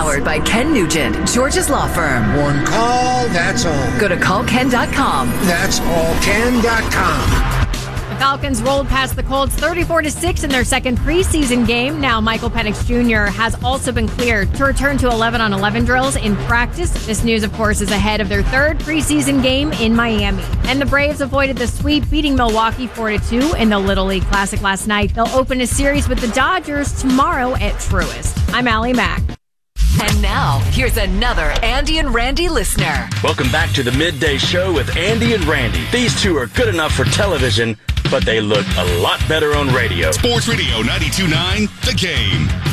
Powered by Ken Nugent, George's Law Firm. One call, that's all. Go to callken.com. That's allken.com. The Falcons rolled past the Colts 34-6 in their second preseason game. Now Michael Penix Jr. has also been cleared to return to 11-on-11 drills in practice. This news, of course, is ahead of their third preseason game in Miami. And the Braves avoided the sweep, beating Milwaukee 4-2 in the Little League Classic last night. They'll open a series with the Dodgers tomorrow at Truist. I'm Allie Mack. And now, here's another Andy and Randy listener. Welcome back to the Midday Show with Andy and Randy. These two are good enough for television, but they look a lot better on radio. Sports Radio 92.9, The Game.